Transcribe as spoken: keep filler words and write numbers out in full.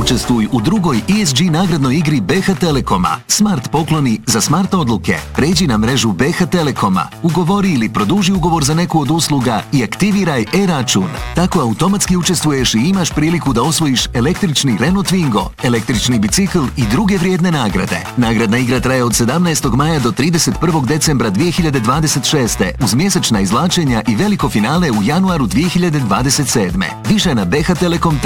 Učestvuj u drugoj E S G nagradnoj igri B H Telekoma. Smart pokloni za smart odluke. Pređi na mrežu B H Telekoma, ugovori ili produži ugovor za neku od usluga i aktiviraj e-račun. Tako automatski učestvuješ i imaš priliku da osvojiš električni Renault Twingo, električni bicikl i druge vrijedne nagrade. Nagradna igra traje od sedamnaestog maja do trideset prvog decembra dvije hiljade dvadeset šeste uz mjesečna izvlačenja i veliko finale u januaru dvije hiljade dvadeset sedme. Više na b h telekom